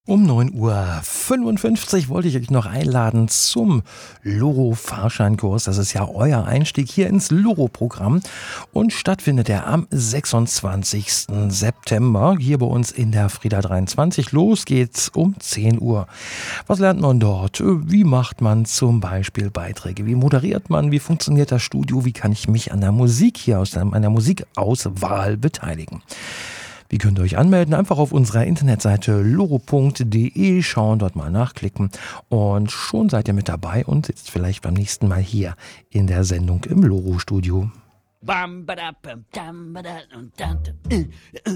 Um 9:55 Uhr wollte ich euch noch einladen zum Loro-Fahrscheinkurs. Das ist ja euer Einstieg hier ins Loro-Programm und stattfindet er am 26. September hier bei uns in der Frieda 23. Los geht's um 10 Uhr. Was lernt man dort? Wie macht man zum Beispiel Beiträge? Wie moderiert man? Wie funktioniert das Studio? Wie kann ich mich an der Musik hier an der Musikauswahl beteiligen? Wie könnt ihr euch anmelden? Einfach auf unserer Internetseite loro.de schauen, dort mal nachklicken und schon seid ihr mit dabei und sitzt vielleicht beim nächsten Mal hier in der Sendung im Loro-Studio.